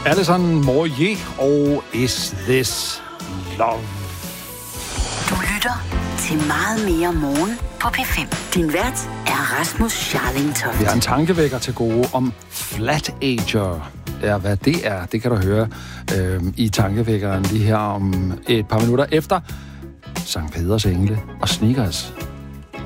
Alison Moyer og Is This Love. Du lytter til Meget mere morgen på P5. Din vært er Rasmus Scharling-Toft. Vi har en tankevækker til gode om Flat Ager. Ja, hvad det er, det kan du høre i tankevækkeren lige her om et par minutter efter Sankt Peders Engle og Sneakers.